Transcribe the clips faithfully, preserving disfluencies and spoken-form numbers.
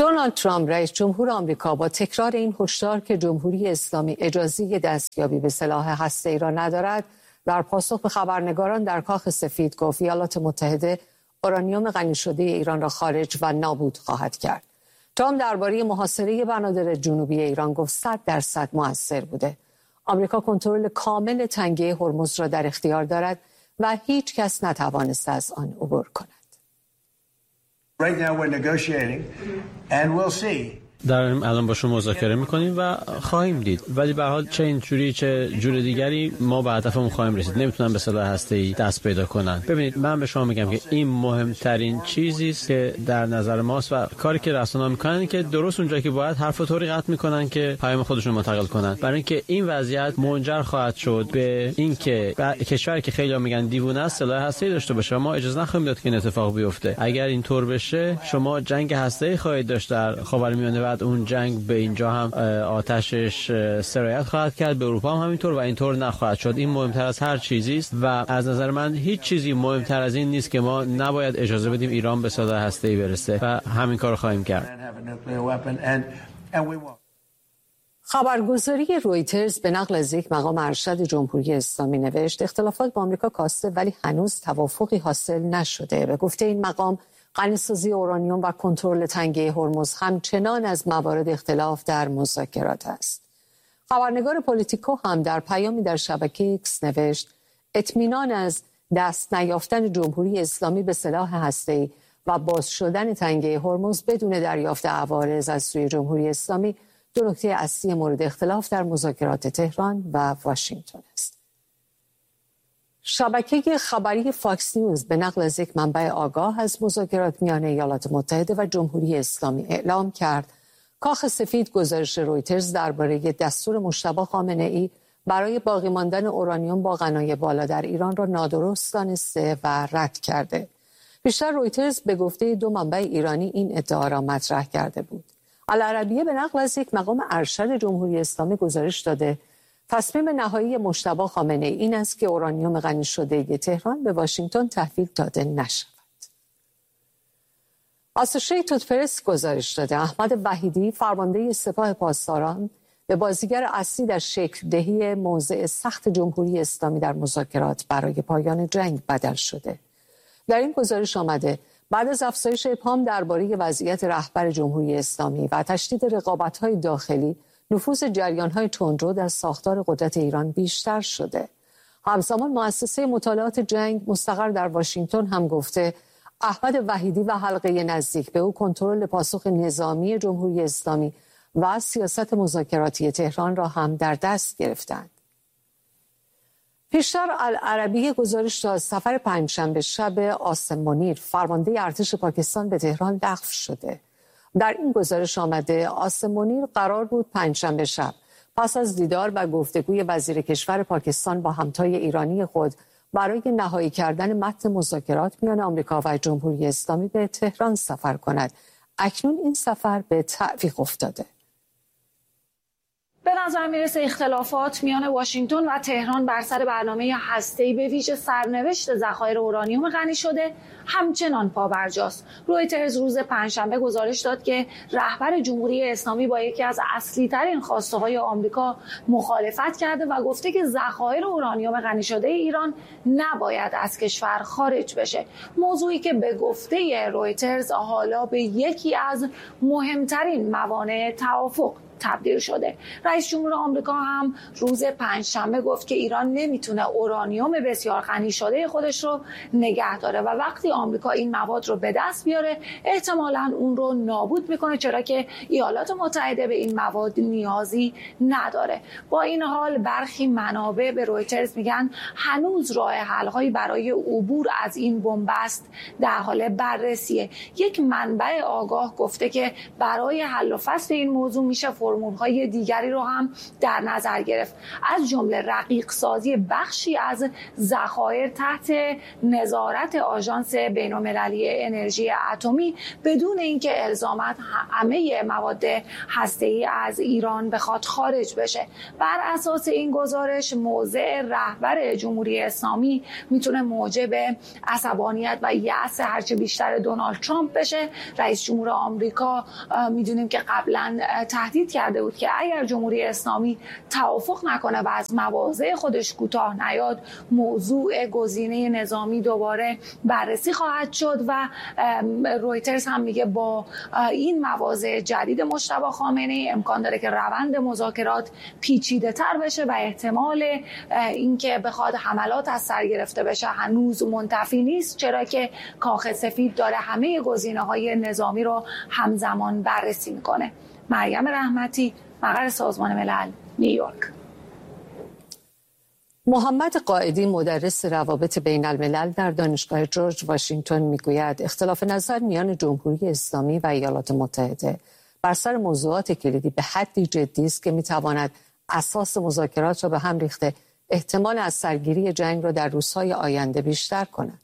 دونالد ترامپ رئیس جمهور آمریکا با تکرار این هشدار که جمهوری اسلامی اجازه دستیابی به سلاح هسته‌ای را ندارد، در پاسخ به خبرنگاران در کاخ سفید گفت ایالات متحده اورانیوم غنی شده ایران را خارج و نابود خواهد کرد. ترامپ درباره محاصره بنادر جنوبی ایران گفت صد درصد مؤثر بوده. آمریکا کنترل کامل تنگه هرمز را در اختیار دارد و هیچ کس نتوانسته از آن عبور کند. Right now we're negotiating and we'll see. داریم الان با شما مذاکره میکنیم و خواهیم دید، ولی به هر حال چه اینجوری چه جور دیگری ما به هدفمون خواهیم رسید. نمیتونن به سلاح هسته‌ای دست پیدا کنن. ببینید من به شما میگم که این مهمترین چیزی است که در نظر ماست و کاری که رسانه‌ها میکنن که درست اونجایی که باید حرف طوری قطع میکنن که پیام خودشون منتقل کنن، برای اینکه این وضعیت منجر خواهد شد به اینکه کشوری که خیلی‌ها میگن دیوونه است سلاح هسته‌ای داشته باشه. ما اجازه نخواهیم داد که این اتفاق بیفته. اگر اینطور بشه شما جنگ هسته‌ای خواهید داشت در خاورمیانه. بعد اون جنگ به اینجا هم آتشش سرایت خواهد کرد، به اروپا هم همینطور و اینطور نخواهد شد. این مهمتر از هر چیزی است و از نظر من هیچ چیزی مهمتر از این نیست که ما نباید اجازه بدیم ایران به سلاح هسته‌ای برسه و همین کارو خواهیم کرد. خبرگزاری رویترز به نقل از یک مقام ارشد جمهوری اسلامی نوشت اختلافات با آمریکا کاسته ولی هنوز توافقی حاصل نشده. به گفته این مقام غنی‌سازی اورانیوم و کنترل تنگه هرمز همچنان از موارد اختلاف در مذاکرات است. خبرنگار پولیتیکو هم در پیامی در شبکه ایکس نوشت اطمینان از دست نیافتن جمهوری اسلامی به سلاح هسته‌ای و باز شدن تنگه هرمز بدون دریافت عوارض از سوی جمهوری اسلامی دو نکته اصلی مورد اختلاف در مذاکرات تهران و واشنگتن است. شبکه خبری فاکس نیوز به نقل از یک منبع آگاه از مذاکرات میان ایالات متحده و جمهوری اسلامی اعلام کرد کاخ سفید گزارش رویترز درباره دستور مجتبی خامنه‌ای برای باقی ماندن اورانیوم با غنای بالا در ایران را نادرست دانسته و رد کرده. بیشتر رویترز به گفته دو منبع ایرانی این ادعا را مطرح کرده بود. العربیه به نقل از یک مقام ارشد جمهوری اسلامی گزارش داده تصمیم نهایی مجتبی خامنه‌ای این است که اورانیوم غنی شده تهران به واشنگتن تحویل داده نشود. آسوشیتد پرس گزارش داده احمد وحیدی فرمانده سپاه پاسداران به بازیگر اصلی در شکل دهی موضع سخت جمهوری اسلامی در مذاکرات برای پایان جنگ بدل شده. در این گزارش آمده بعد از افزایش ابهام درباره وضعیت رهبر جمهوری اسلامی و تشدید رقابت‌های داخلی نفوذ جریان‌های تندرو در ساختار قدرت ایران بیشتر شده. همزمان مؤسسه مطالعات جنگ مستقر در واشنگتن هم گفته احمد وحیدی و حلقه نزدیک به او کنترل پاسخ نظامی جمهوری اسلامی و سیاست مذاکراتی تهران را هم در دست گرفتند. پیشتر العربیه گزارش داد سفر پنجشنبه شب عاصم منیر فرمانده ارتش پاکستان به تهران لغو شده. در این گزارش آمده عاصم منیر قرار بود پنجشنبه شب پس از دیدار و گفتگوی وزیر کشور پاکستان با همتای ایرانی خود برای نهایی کردن متن مذاکرات میان آمریکا و جمهوری اسلامی به تهران سفر کند. اکنون این سفر به تعویق افتاده. به نظر میرسه اختلافات میان واشنگتن و تهران بر سر برنامه هسته‌ای به ویژه سرنوشت ذخایر اورانیوم غنی شده همچنان پابرجاست. رویترز روز پنجشنبه گزارش داد که رهبر جمهوری اسلامی با یکی از اصلی ترین خواسته های آمریکا مخالفت کرده و گفته که ذخایر اورانیوم غنی شده ایران نباید از کشور خارج بشه. موضوعی که به گفته رویترز حالا به یکی از مهمترین موانع توافق تبدیل شده. رئیس جمهور آمریکا هم روز پنجشنبه گفت که ایران نمیتونه اورانیوم بسیار غنی شده خودش رو نگه داره و وقتی آمریکا این مواد رو به دست بیاره احتمالاً اون رو نابود میکنه، چرا که ایالات متحده به این مواد نیازی نداره. با این حال برخی منابع به رویترز میگن هنوز راه حل‌هایی برای عبور از این بنبست در حال بررسیه. یک منبع آگاه گفته که برای حل و فصل این موضوع میشه فرمول‌های دیگری رو هم در نظر گرفت، از جمله رقیق سازی بخشی از ذخایر تحت نظارت آژانس بین‌المللی انرژی اتمی بدون اینکه الزاماً همه مواد هسته‌ای از ایران بخواد خارج بشه. بر اساس این گزارش موضع رهبر جمهوری اسلامی میتونه موجب عصبانیت و یأس هرچه بیشتر دونالد ترامپ بشه. رئیس جمهور آمریکا میدونیم که قبلا تهدید کرده بود که اگر جمهوری اسلامی توافق نکنه و از مواضع خودش کوتاه نیاد، موضوع گزینه نظامی دوباره بررسی خواهد شد و رویترز هم میگه با این مواضع جدید مجتبی خامنه‌ای امکان داره که روند مذاکرات پیچیده تر بشه و احتمال اینکه بخواد حملات از سر گرفته بشه هنوز منتفی نیست، چرا که کاخ سفید داره همه گزینه‌های نظامی رو همزمان بررسی میکنه. مریم رحمتی، مقر سازمان ملل، نیویورک. محمد قائدی مدرس روابط بین الملل در دانشگاه جورج واشنگتن میگوید اختلاف نظر میان جمهوری اسلامی و ایالات متحده بر سر موضوعات کلیدی به حدی جدی است که میتواند اساس مذاکرات را به هم ریخته احتمال از سرگیری جنگ را در روزهای آینده بیشتر کند.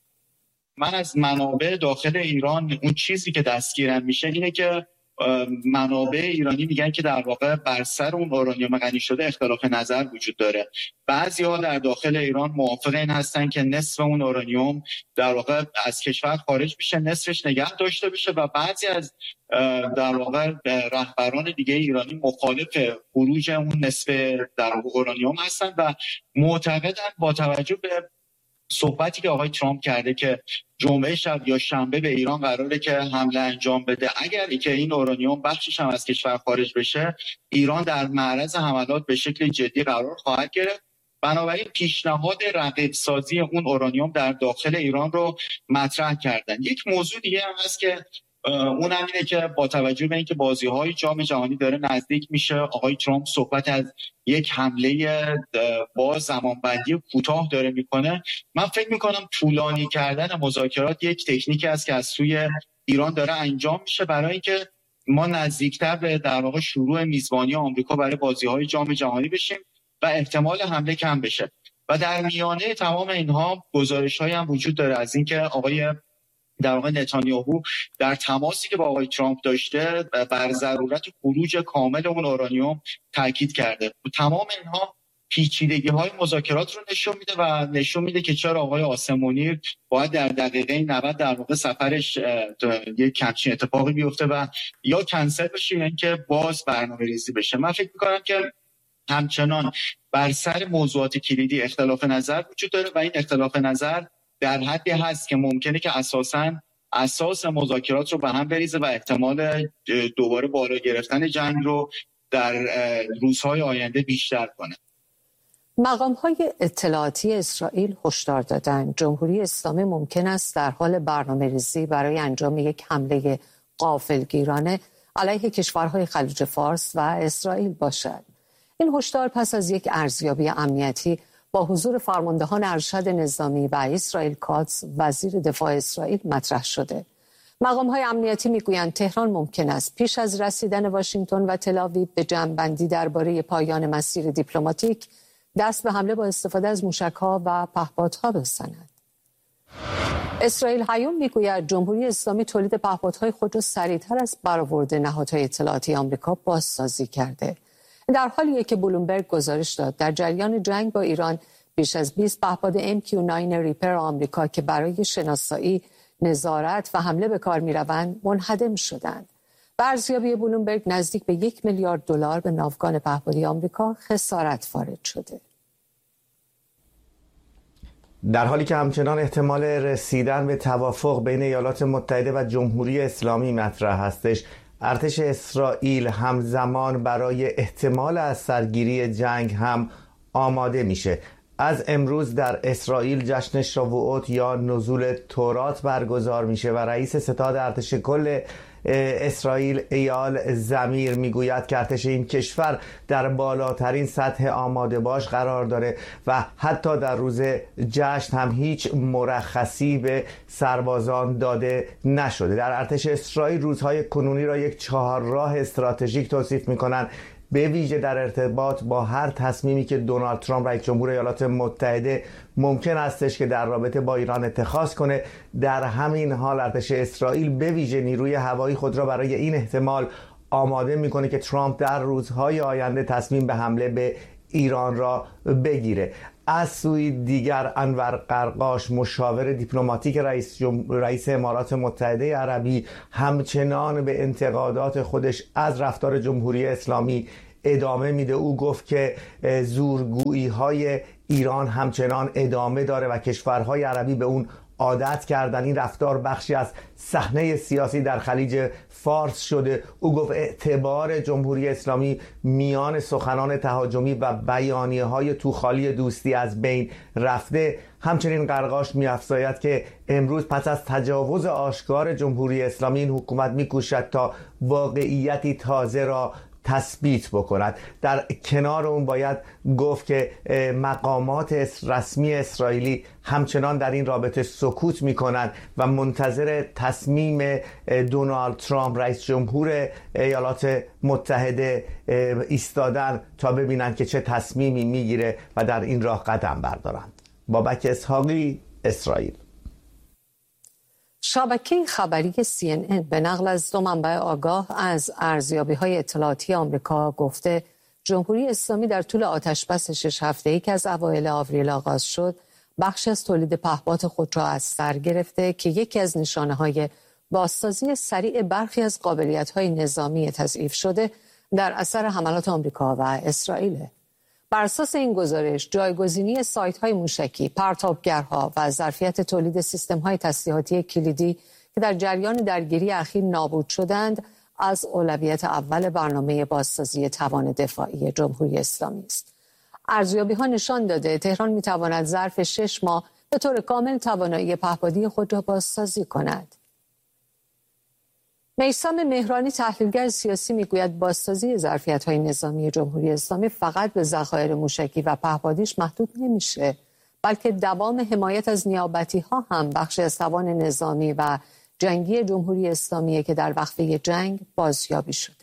من از منابع داخل ایران اون چیزی که دستگیرم میشه اینه که منابع ایرانی میگن که در واقع بر سر اون اورانیوم غنی شده اختلاف نظر وجود داره. بعضی‌ها در داخل ایران موافق این هستن که نصف اون اورانیوم در واقع از کشور خارج بشه، نصفش نگه داشته بشه و بعضی از در واقع رهبران دیگه ایرانی مخالف خروج اون نصف در واقع اورانیوم هستن و معتقدن با توجه به صحبتی که آقای ترامپ کرده که جمعه شب یا شنبه به ایران قراره که حمله انجام بده، اگر که این اورانیوم بخشش هم از کشور خارج بشه، ایران در معرض حملات به شکل جدی قرار خواهد گرفت. بنابراین پیشنهاد رقیق سازی اون اورانیوم در داخل ایران رو مطرح کردن. یک موضوع دیگه هم هست که اون هم اینه که با توجه به اینکه بازی‌های جام جهانی داره نزدیک میشه، آقای ترامپ صحبت از یک حمله با زمانبندی کوتاه داره میکنه. من فکر میکنم طولانی کردن مذاکرات یک تکنیکی است که از سوی ایران داره انجام میشه برای اینکه ما نزدیکتر به در واقع شروع میزبانی آمریکا برای بازی‌های جام جهانی بشیم و احتمال حمله کم بشه. و در میانه تمام اینها گزارش‌هایی هم وجود داره از اینکه آقای در واقع نتانیاهو در تماسی که با آقای ترامپ داشته بر ضرورت خروج کامل اون اورانیوم تاکید کرده. تمام اینها پیچیدگی‌های مذاکرات رو نشون میده و نشون میده که چرا آقای قاسم منیر باید در دقیقه نود در واقع سفرش یک همچین اتفاقی بیفته و یا کنسل بشه یا اینکه باز برنامه‌ریزی بشه. من فکر می‌کنم که همچنان بر سر موضوعات کلیدی اختلاف نظر وجود داره و این اختلاف نظر در حدی هست که ممکنه که اساساً اساس مذاکرات رو به هم بریزه و احتمال دوباره بالا گرفتن جنگ رو در روزهای آینده بیشتر کنه. مقام‌های اطلاعاتی اسرائیل هشدار دادند جمهوری اسلامی ممکن است در حال برنامه‌ریزی برای انجام یک حمله غافلگیرانه علیه کشورهای خلیج فارس و اسرائیل باشد. این هشدار پس از یک ارزیابی امنیتی با حضور فرماندهان ارشد نظامی و اسرائیل کاتز وزیر دفاع اسرائیل مطرح شده. مقام‌های امنیتی میگویند تهران ممکن است پیش از رسیدن واشنگتن و تل‌آویو به جمع‌بندی درباره پایان مسیر دیپلماتیک دست به حمله با استفاده از موشک‌ها و پهپادها بزند. اسرائیل هیوم میگوید جمهوری اسلامی تولید پهپادهای خود را سریعتر از برآورد نهادهای اطلاعاتی آمریکا بازسازی کرده. در حالیه که بلومبرگ گزارش داد در جریان جنگ با ایران بیش از بیست پهپاد ام کیو نه ریپر آمریکا که برای شناسایی، نظارت و حمله به کار می‌روند منهدم شدند. به ارزیابی بلومبرگ نزدیک به یک میلیارد دلار به ناوگان پهپادی آمریکا خسارت وارد شده. در حالی که همچنان احتمال رسیدن به توافق بین ایالات متحده و جمهوری اسلامی مطرح هستش، ارتش اسرائیل همزمان برای احتمال از سرگیری جنگ هم آماده میشه. از امروز در اسرائیل جشن شاووت یا نزول تورات برگزار میشه و رئیس ستاد ارتش کل اسرائیل ایال زمیر میگوید که ارتش این کشور در بالاترین سطح آماده باش قرار داره و حتی در روز جشن هم هیچ مرخصی به سربازان داده نشده. در ارتش اسرائیل روزهای کنونی را یک چهارراه استراتژیک توصیف میکنن، به ویژه در ارتباط با هر تصمیمی که دونالد ترامپ رئیس جمهور ایالات متحده ممکن استش که در رابطه با ایران اتخاذ کنه. در همین حال ارتش اسرائیل به ویژه نیروی هوایی خود را برای این احتمال آماده میکنه که ترامپ در روزهای آینده تصمیم به حمله به ایران را بگیره. از سوی دیگر انور قرقاش مشاور دیپلماتیک رئیس, جم... رئیس امارات متحده عربی همچنان به انتقادات خودش از رفتار جمهوری اسلامی ادامه میده. او گفت که زورگویی های ایران همچنان ادامه داره و کشورهای عربی به اون عادت کردن. این رفتار بخشی از صحنه سیاسی در خلیج فارس شده. او گفت اعتبار جمهوری اسلامی میان سخنان تهاجمی و بیانیه های توخالی دوستی از بین رفته. همچنین قرقاش می‌افزاید که امروز پس از تجاوز آشکار جمهوری اسلامی این حکومت می‌کوشد تا واقعیتی تازه را تثبیت بکند. در کنار اون باید گفت که مقامات رسمی اسرائیلی همچنان در این رابطه سکوت میکنند و منتظر تصمیم دونالد ترامپ رئیس جمهور ایالات متحده ایستادن تا ببینند که چه تصمیمی میگیره و در این راه قدم بردارند. بابک اسحاقی، اسرائیل. شبکه خبری سی ان ان به نقل از دو منبع آگاه از ارزیابی‌های اطلاعاتی آمریکا گفته جمهوری اسلامی در طول آتشبس شش هفته‌ای که از اوایل آوریل آغاز شد بخش از تولید پهپاد خود را از سر گرفته که یکی از نشانه‌های بازسازی سریع برخی از قابلیت‌های نظامی تضعیف شده در اثر حملات آمریکا و اسرائیل. بر اساس این گزارش جایگزینی سایت‌های موشکی، پرتابگرها و ظرفیت تولید سیستم‌های تسلیحاتی کلیدی که در جریان درگیری اخیر نابود شدند از اولویت اول برنامه بازسازی توان دفاعی جمهوری اسلامی است. ارزیابی‌ها نشان داده تهران می‌تواند ظرف شش ماه به طور کامل توانایی پهپادی خود را بازسازی کند. میثم مهرانی تحلیلگر سیاسی میگوید بازسازی ظرفیت‌های نظامی جمهوری اسلامی فقط به ذخایر موشکی و پهپادیش محدود نمیشه، بلکه دوام حمایت از نیابتی‌ها هم بخشی از توان نظامی و جنگی جمهوری اسلامی که در وقفه جنگ بازیابی شده.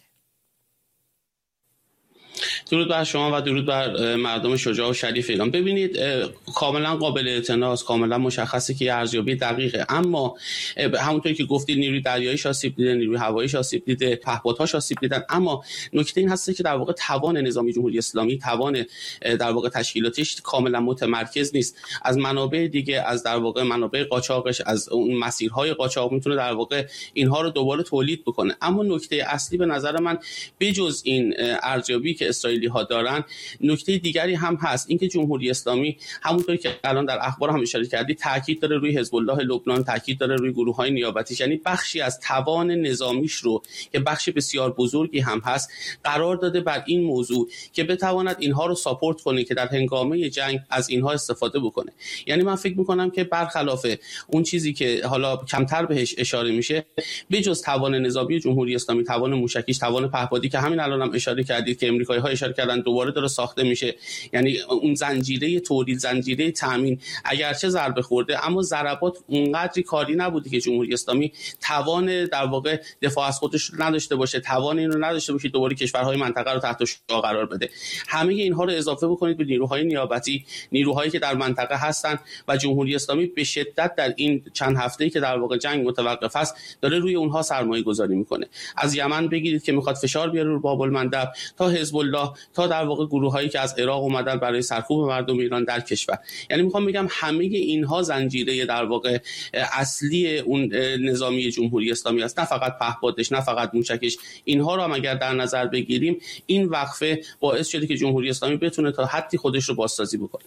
درود بر شما و درود بر مردم شجاع و شریف ایران. ببینید کاملا قابل اعتناء است، کاملا مشخصه که ارزیابی دقیقه، اما همونطوری که گفتید نیروی دریاییش آسیب دیده، نیروی هواییش آسیب دیده، پهپادهاش آسیب دیدن، اما نکته این هست که در واقع توان نظامی جمهوری اسلامی، توان در واقع تشکیلاتیش کاملا متمرکز نیست. از منابع دیگه، از در واقع منابع قاچاقش، از اون مسیرهای قاچاق میتونه در واقع اینها رو دوباره تولید بکنه. اما نکته اصلی به نظر من بجز این ارزیابی که اسرائیلی ها دارن، نکته دیگری هم هست، اینکه جمهوری اسلامی همونطوری که الان در اخبار هم اشاره کردید تاکید داره روی حزب الله لبنان، تاکید داره روی گروه‌های نیابتیش، یعنی بخشی از توان نظامیش رو که بخش بسیار بزرگی هم هست قرار داده بر این موضوع که بتواند اینها رو ساپورت کنه، که در هنگامه جنگ از اینها استفاده بکنه. یعنی من فکر می‌کنم که برخلاف اون چیزی که حالا کمتر بهش اشاره میشه، بجز توان نظامی جمهوری اسلامی، توان موشکیش، توان پهپادی که همین الانم هم اشاره کردید که امریکایی‌ها اشاره کردن دوباره داره ساخته میشه، یعنی اون زنجیره تولید، زنجیره تامین اگرچه ضربه خورده اما ضربات اونقدری کاری نبوده که جمهوری اسلامی توان در واقع دفاع از خودش نداشته باشه، توان این رو نداشته باشه دوباره کشورهای منطقه رو تحت شعاع قرار بده. همه اینها رو اضافه بکنید به نیروهای نیابتی، نیروهایی که در منطقه هستن و جمهوری اسلامی به شدت در این چند هفته‌ای که در واقع جنگ متوقف است داره روی اونها سرمایه گذاری میکنه. از یمن بگیرید که میخواد فشار بیاره رو باب المندب، تا حزب الله، تا در واقع گروهایی که از عراق اومدن برای سرکوب مردم ایران در کشور. یعنی میخوام بگم همه اینها زنجیره در واقع اصلی اون نظامی جمهوری اسلامی است، نه فقط پهپادش، نه فقط موشکش. اینها رو هم اگر در نظر بگیریم این وقفه باعث شده که جمهوری اسلامی بتونه تا حدی خودش رو بازسازی بکنه.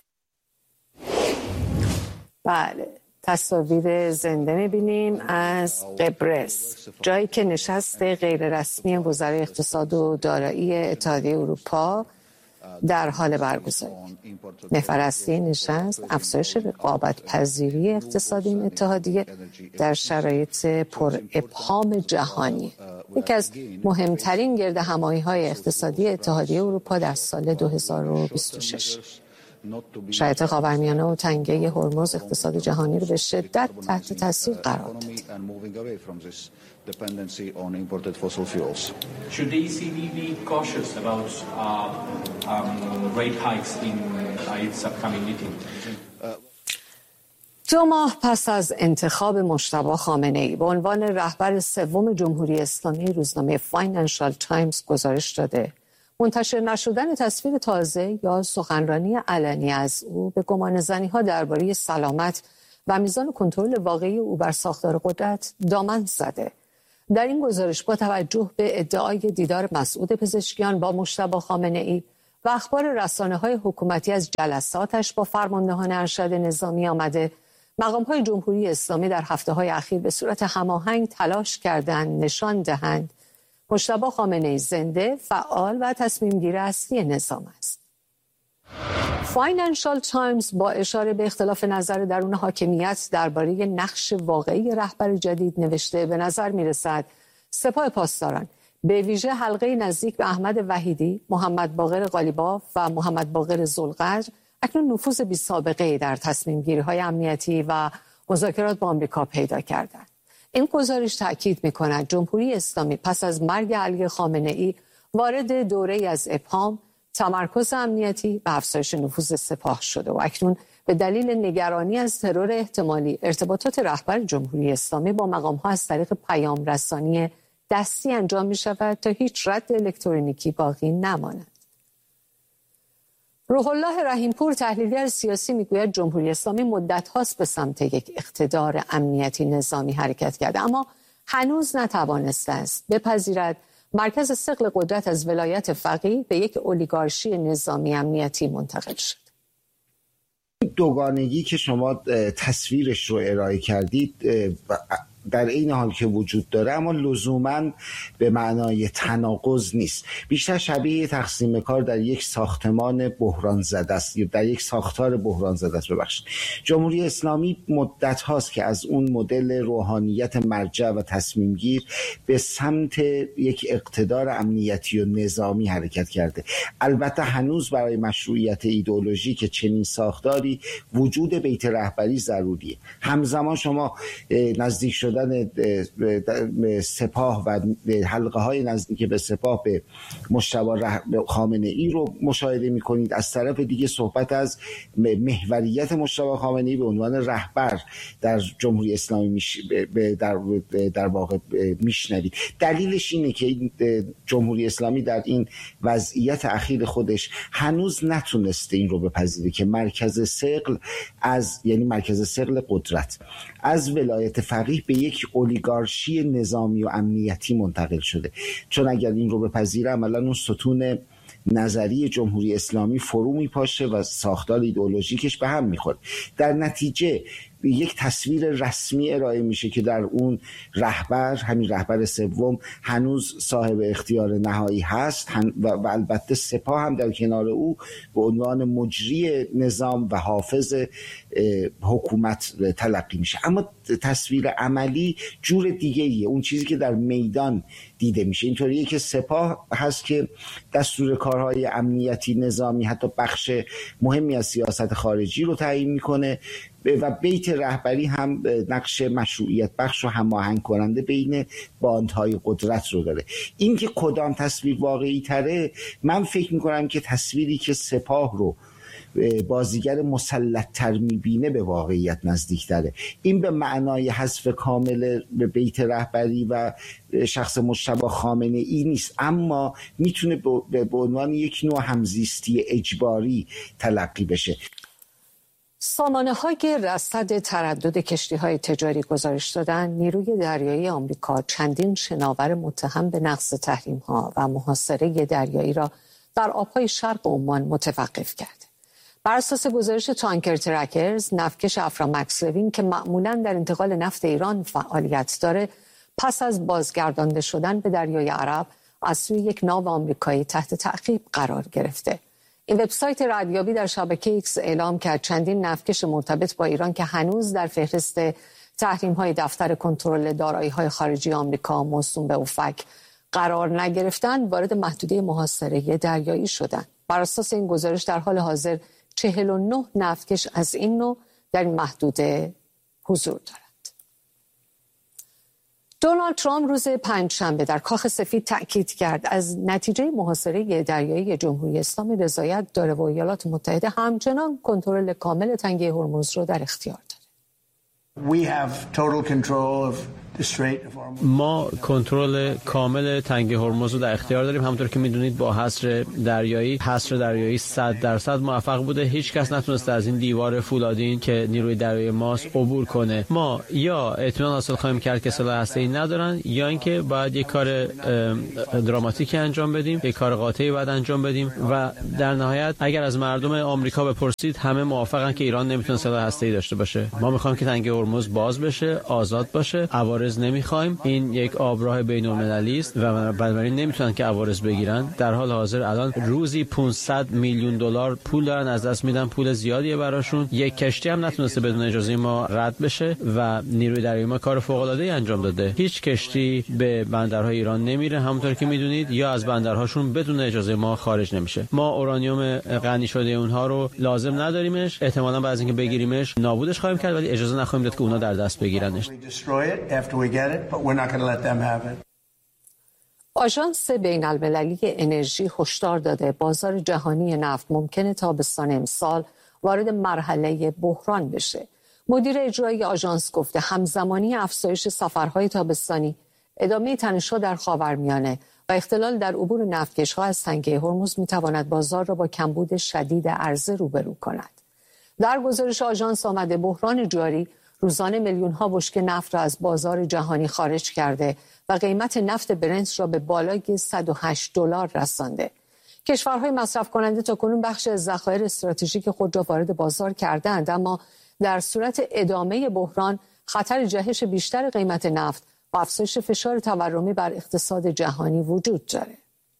بله، تصاویر زنده می‌بینیم از قبرس، جایی که نشست غیررسمی وزرای اقتصاد و دارایی اتحادیه اروپا در حال برگزاری. محور اصلی نشست افزایش رقابت پذیری اقتصادی این اتحادیه در شرایط پر ابهام جهانی، یکی از مهمترین گرد همایی‌های اقتصادی اتحادیه اروپا در سال دو هزار و بیست و شش. شرایط خاورمیانه و تنگه هرمز اقتصاد جهانی رو به شدت تحت تاثیر قرار داد. Should the E C B be cautious about uh, um, rate hikes in uh, its upcoming meeting? دو ماه پس از انتخاب مجتبی خامنه‌ای به عنوان رهبر سوم جمهوری اسلامی، روزنامه فاینانشال تایمز گزارش داده منتشر نشدن تصویر تازه یا سخنرانی علنی از او به گمانه‌زنی‌ها درباره سلامت و میزان کنترل واقعی او بر ساختار قدرت دامن زده. در این گزارش با توجه به ادعای دیدار مسعود پزشکیان با مجتبی خامنه‌ای و اخبار رسانه‌های حکومتی از جلساتش با فرماندهان ارشد نظامی آمده، مقام‌های جمهوری اسلامی در هفته‌های اخیر به صورت هماهنگ تلاش کردند نشان دهند مجتبی خامنه‌ای زنده، فعال و تصمیم‌گیر اصلی نظام است. فاینانشال تایمز با اشاره به اختلاف نظر درون حاکمیت درباره نقش واقعی رهبر جدید نوشته به نظر می‌رسد سپاه پاسداران به ویژه حلقه نزدیک به احمد وحیدی، محمد باقر قالیباف و محمد باقر ذوالقدر اکنون نفوذ بی‌سابقه‌ای در تصمیم‌گیری‌های امنیتی و مذاکرات با آمریکا پیدا کردند. این گزارش تأکید می‌کند جمهوری اسلامی پس از مرگ علی خامنه‌ای وارد دوره‌ای از ابهام، تمرکز امنیتی و افزایش نفوذ سپاه شده و اکنون به دلیل نگرانی از ترور احتمالی ارتباطات رهبر جمهوری اسلامی با مقام‌ها از طریق پیام رسانی دستی انجام می‌شود تا هیچ رد الکترونیکی باقی نماند. روح الله رحیمپور تحلیلگر سیاسی میگوید جمهوری اسلامی مدت هاست به سمت یک اقتدار امنیتی نظامی حرکت کرده، اما هنوز نتوانسته است بپذیرد مرکز ثقل قدرت از ولایت فقیه به یک اولیگارشی نظامی امنیتی منتقل شد. دوگانگی که شما تصویرش رو ارائه کردید در این حال که وجود داره، اما لزوماً به معنای تناقض نیست، بیشتر شبیه تقسیم کار در یک ساختمان بحران زده است، در یک ساختار بحران زده است. ببخشید، جمهوری اسلامی مدت هاست که از اون مدل روحانیت مرجع و تصمیم گیر به سمت یک اقتدار امنیتی و نظامی حرکت کرده. البته هنوز برای مشروعیت ایدئولوژی که چنین ساختاری وجود بیت رهبری ضروریه. همزمان شما نزدیک شدن سپاه و حلقه های نزدیک به سپاه به مجتبی خامنه ای رو مشاهده می کنید. از طرف دیگه صحبت از محوریت مجتبی خامنه ای به عنوان رهبر در جمهوری اسلامی میش... در در واقع میشنوید. دلیلش اینه که جمهوری اسلامی در این وضعیت اخیر خودش هنوز نتونسته این رو بپذیره که مرکز ثقل از یعنی مرکز ثقل قدرت از ولایت فقیه به یک اولیگارشی نظامی و امنیتی منتقل شده، چون اگر این رو بپذیره عملا اون ستون نظری جمهوری اسلامی فرو میپاشه و ساختار ایدئولوژیکش به هم میخوره. در نتیجه یک تصویر رسمی ارائه میشه که در اون رهبر، همین رهبر سوم، هنوز صاحب اختیار نهایی هست و, و البته سپاه هم در کنار او به عنوان مجری نظام و حافظ حکومت تلقی میشه. اما تصویر عملی جور دیگه ایه. اون چیزی که در میدان دیده میشه اینطوریه که سپاه هست که دستور کارهای امنیتی نظامی، حتی بخش مهمی از سیاست خارجی رو تعیین میکنه و بیت رهبری هم نقش مشروعیت بخش و هماهنگ کننده بین باندهای قدرت رو داره. این که کدام تصویر واقعی تره، من فکر میکنم که تصویری که سپاه رو بازیگر مسلط تر میبینه به واقعیت نزدیک تره. این به معنای حذف کامل به بیت رهبری و شخص مجتبی خامنه ای نیست، اما میتونه به عنوان یک نوع همزیستی اجباری تلقی بشه. سامانه های رصد تردد کشتی های تجاری گزارش دادن نیروی دریایی آمریکا چندین شناور متهم به نقض تحریم ها و محاصره دریایی را در آبهای شرق عمان متوقف کرد. بر اساس گزارش تانکر ترکرز، نفتکش افرامکس لوین که معمولاً در انتقال نفت ایران فعالیت داره، پس از بازگردانده شدن به دریای عرب از سوی یک ناو آمریکایی تحت تعقیب قرار گرفته. این وبسایت ردیابی در شبکه ایکس اعلام کرد چندین نفتکش مرتبط با ایران که هنوز در فهرست تحریم‌های دفتر کنترل دارایی‌های خارجی آمریکا موسوم به اوفک قرار نگرفتند وارد محدوده محاصره دریایی شدند. بر اساس این گزارش در حال حاضر چهل و نه نفتکش از این نوع در این محدوده حضور دارد. دونالد ترامپ روز پنجشنبه در کاخ سفید تأکید کرد از نتیجه محاصره دریایی جمهوری اسلامی رضایت داره و ایالات متحده همچنان کنترل کامل تنگه هرمز رو در اختیار داره. We have total control of ما کنترل کامل تنگه هرمز رو در اختیار داریم. همونطور که میدونید با حصر دریایی حصر دریایی صد درصد موفق بوده. هیچ کس نتونسته از این دیوار فولادین که نیروی دریایی ماست عبور کنه. ما یا اطمینان حاصل خواهیم کرد که سلاح هسته‌ای ندارن یا اینکه باید یک کار دراماتیکی انجام بدیم، یک کار قاطعی باید انجام بدیم و در نهایت اگر از مردم آمریکا بپرسید همه موافقن که ایران نمیتونه سلاح هسته‌ای داشته باشه. ما میخوایم که تنگه هرمز باز بشه، آزاد باشه. عوارض نمیخوایم. این یک آبراه بین‌المللی است و بنابراین نمیتونن که عوارض بگیرن. در حال حاضر الان روزی پانصد میلیون دلار پول دارن از دست میدن، پول زیادیه براشون. یک کشتی هم نتونسته بدون اجازه ما رد بشه و نیروی دریایی ما کار فوق‌العاده‌ای انجام داده. هیچ کشتی به بندرهای ایران نمیره، همونطور که میدونید، یا از بندرهاشون بدون اجازه ما خارج نمیشه. ما اورانیوم غنی شده اونها رو لازم نداریمش. احتمالاً بعد از اینکه بگیریمش نابودش خواهیم کرد ولی اجازه نخواهیم داد که اونا در دست بگیرنش. آژانس بین‌المللی انرژی هشدار داده بازار جهانی نفت ممکنه تابستان امسال وارد مرحله بحران بشه. مدیر اجرایی آژانس گفته همزمانی افزایش سفرهای تابستانی، ادامه تنش‌ها در خاورمیانه و اختلال در عبور نفتکش‌ها از تنگه هرمز می‌تواند بازار را با کمبود شدید عرضه روبرو کند. در گزارش آژانس آمده بحران جاری روزانه میلیون‌ها بشکه نفت را از بازار جهانی خارج کرده و قیمت نفت برنت را به بالای صد و هشت دلار رسانده. کشورهای مصرف کننده تاکنون بخش از ذخایر استراتژیک خود را وارد بازار کردند، اما در صورت ادامه بحران خطر جهش بیشتر قیمت نفت و افزایش فشار تورمی بر اقتصاد جهانی وجود دارد.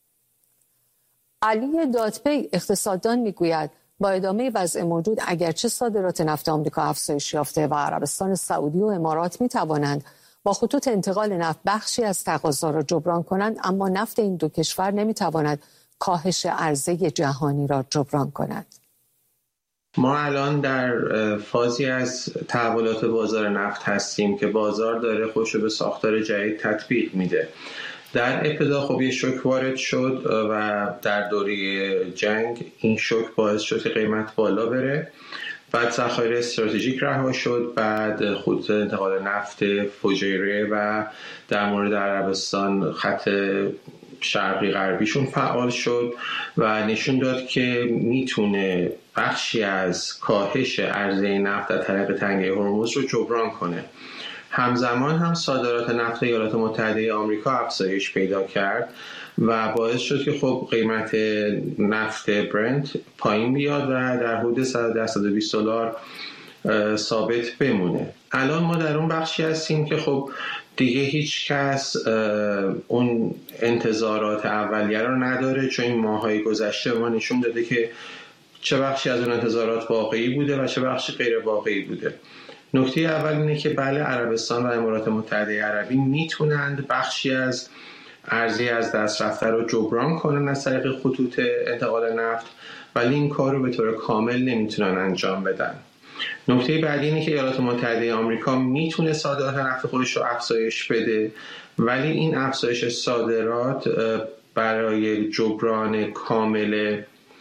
علی دادپی اقتصاددان میگوید با ادامه وضع موجود اگرچه صادرات نفت آمریکا افزایش یافته و عربستان سعودی و امارات می توانند با خطوط انتقال نفت بخشی از تقاضا را جبران کنند، اما نفت این دو کشور نمی تواند کاهش عرضه جهانی را جبران کند. ما الان در فازی از تحولات بازار نفت هستیم که بازار داره خودش رو به ساختار جدید تطبیق میده. در ابتدا خب یه شوک وارد شد و در دوره جنگ این شوک باعث شد که قیمت بالا بره. بعد ذخایر استراتژیک رها شد، بعد خطوط انتقال نفت فوجیره و در مورد عربستان خط شرقی غربیشون فعال شد و نشون داد که میتونه بخشی از کاهش عرضه نفت در طریق تنگه هرمز رو جبران کنه. همزمان هم صادرات نفت ایالات متحده آمریکا افزایش پیدا کرد و باعث شد که خب قیمت نفت برنت پایین بیاد و در حدود صد و بیست دلار ثابت بمونه. الان ما در اون بخشی هستیم که خب دیگه هیچ کس اون انتظارات اولیه رو نداره، چون این ماهای گذشته ما نشون داده که چه بخشی از اون انتظارات واقعی بوده و چه بخشی غیر واقعی بوده. نکته اول اینه که بله عربستان و امارات متحده عربی میتونند بخشی از عرضه از دست رفته رو جبران کنن از طریق خطوط انتقال نفت، ولی این کار رو به طور کامل نمیتونن انجام بدن. نکته بعدی اینه که ایالات متحده آمریکا میتونه صادرات نفت خودش رو افزایش بده، ولی این افزایش صادرات برای جبران کامل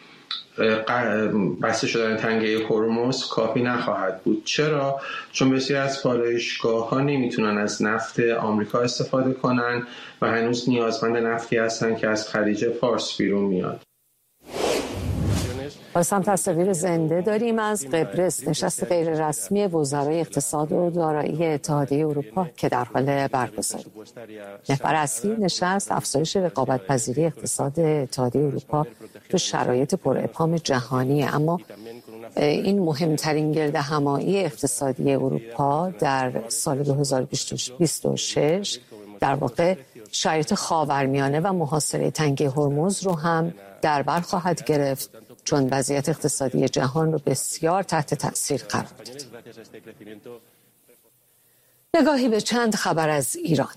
بسته شدن تنگه هرمز کافی نخواهد بود. چرا؟ چون بسیار از پالایشگاه ها نمیتونن از نفت آمریکا استفاده کنن و هنوز نیازمند نفتی هستن که از خلیج فارس بیرون میاد. باز هم تصاویر زنده داریم از قبرس، نشست غیر رسمی وزرای اقتصاد و دارایی اتحادیه اروپا که در حال برگزاری. محور اصلی نشست افزایش رقابت پذیری اقتصاد اتحادیه اروپا تو شرایط پر ابهام جهانی، اما این مهمترین گردهمایی اقتصادی اروپا در سال دو هزار و بیست و شش در واقع شرایط خاورمیانه و محاصره تنگه هرمز رو هم در بر خواهد گرفت چون وضعیت اقتصادی جهان رو بسیار تحت تأثیر قرار داد. نگاهی به چند خبر از ایران.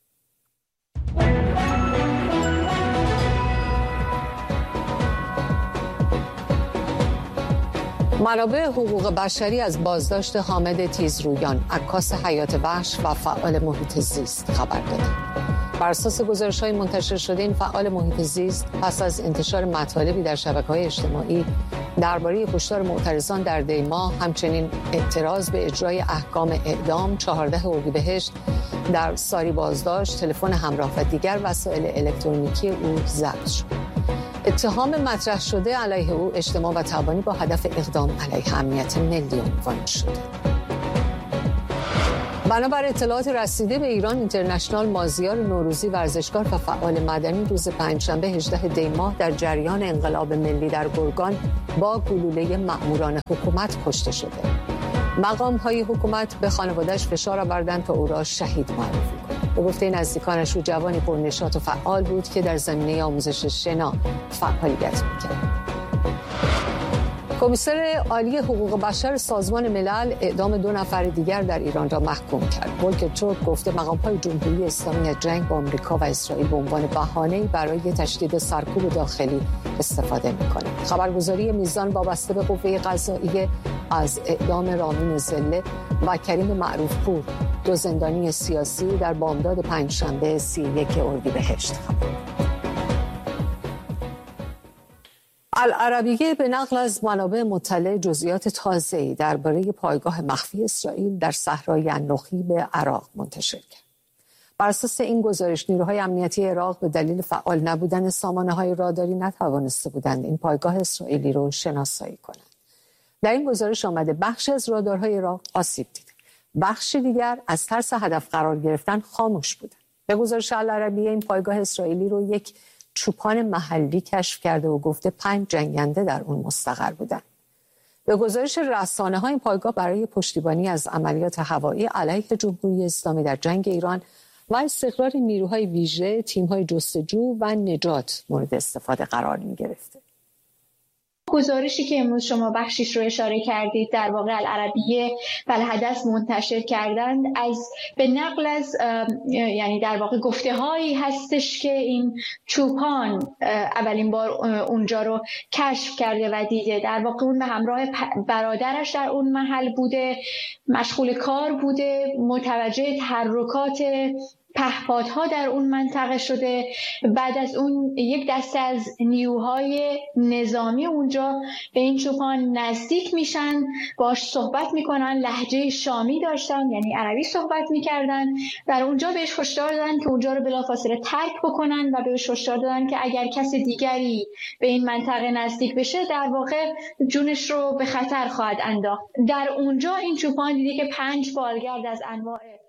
منابع حقوق بشری از بازداشت حامد تیزرویان، عکاس حیات وحش و فعال محیط زیست خبر دادند. بر اساس گزارش‌های منتشر شده این فعال محیط زیست پس از انتشار مطالبی در شبکه‌های اجتماعی درباره کشتار معترضان در دیما، همچنین اعتراض به اجرای احکام اعدام چهاردهم اردیبهشت در ساری بازداشت، تلفن همراه و دیگر وسایل الکترونیکی او ضبط شد. اتهام مطرح شده علیه او اجتماع و تبانی با هدف اقدام علیه امنیت ملی عنوان شده. بنابر اطلاعات رسیده به ایران اینترنشنال، مازیار نوروزی ورزشکار و فعال مدنی روز پنجشنبه هجدهم دی ماه در جریان انقلاب ملی در گرگان با گلوله مأموران حکومت کشته شده. مقام‌های حکومت به خانواده‌اش فشار آوردند تا او را شهید معرفی کنند. به گفته نزدیکانش او جوانی پرنشاط و فعال بود که در زمینه آموزش شنا فعالیت می‌کرد. کمیسر عالی حقوق بشر سازمان ملل اعدام دو نفر دیگر در ایران را محکوم کرد. ولکر تورک گفته مقام‌های جمهوری اسلامی از جنگ با آمریکا و اسرائیل به عنوان بهانه‌ای برای تشدید سرکوب داخلی استفاده می‌کنند. خبرگزاری میزان وابسته به قوه قضائیه از اعدام رامین زله و کریم معروفپور، دو زندانی سیاسی، در بامداد پنجشنبه سی و یک اردیبهشت خبر. العربیه به نقل از منابع مطلع جزئیات تازه‌ای درباره پایگاه مخفی اسرائیل در صحرای النخی به عراق منتشر کرد. بر اساس این گزارش، نیروهای امنیتی عراق به دلیل فعال نبودن سامانه‌های راداری نتوانسته بودند این پایگاه اسرائیلی رو شناسایی کنند. در این گزارش آمده بخشی از رادارهای عراق آسیب دیده، بخشی دیگر از ترس هدف قرار گرفتن خاموش بودند. به گزارش العربیه، این پایگاه اسرائیلی رو یک چوپان محلی کشف کرده و گفته پنج جنگنده در اون مستقر بودند. به گزارش رسانه‌ها، این پایگاه برای پشتیبانی از عملیات هوایی علیه جمهوری اسلامی در جنگ ایران و استقرار نیروهای ویژه، تیم‌های جستجو و نجات مورد استفاده قرار می‌گرفته. گزارشی که امروز شما بخشیش رو اشاره کردید در واقع العربیه و الحدث منتشر کردند، از به نقل از یعنی در واقع گفته هایی هستش که این چوپان اولین بار اونجا رو کشف کرده و دیده. در واقع اون به همراه برادرش در اون محل بوده، مشغول کار بوده، متوجه تحرکات پهپادها در اون منطقه شده. بعد از اون یک دسته از نیروهای نظامی اونجا به این چوپان نزدیک میشن، باش صحبت میکنن، لهجه شامی داشتن یعنی عربی صحبت میکردن. در اونجا بهش هشدار دادن که اونجا رو بلافاصله ترک بکنن و بهش هشدار دادن که اگر کس دیگری به این منطقه نزدیک بشه در واقع جونش رو به خطر خواهد انداخت. در اونجا این چوپان دیده که پنج بالگرد از انواع